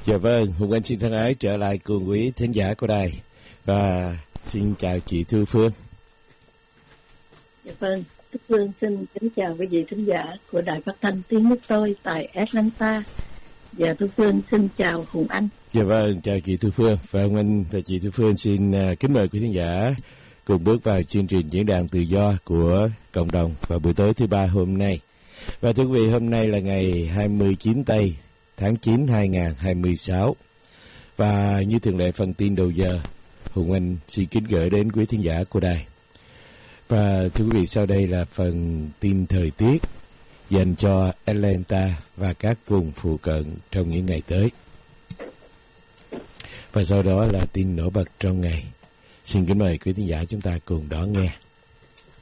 Dạ vâng, Hùng Anh xin thân ái trở lại cùng quý thính giả của đài. Và xin chào chị Thu Phương. Dạ vâng, Thu Phương xin kính chào quý vị thính giả của Đài Phát thanh Tiếng Nước Tôi tại Atlanta. Và Thu Phương xin chào Hùng Anh. Dạ vâng, chào chị Thu Phương. Và Hùng Anh và chị Thu Phương xin kính mời quý thính giả cùng bước vào chương trình diễn đàn tự do của cộng đồng vào buổi tối thứ ba hôm nay. Và thưa quý vị, hôm nay là ngày 29 Tây tháng 9 2026. Và như thường lệ, phần tin đầu giờ, Hùng Anh xin kính gửi đến quý thính giả của đài. Và thưa quý vị, sau đây là phần tin thời tiết dành cho Atlanta và các vùng phụ cận trong những ngày tới. Và sau đó là tin nổi bật trong ngày. Xin kính mời quý thính giả chúng ta cùng đón nghe.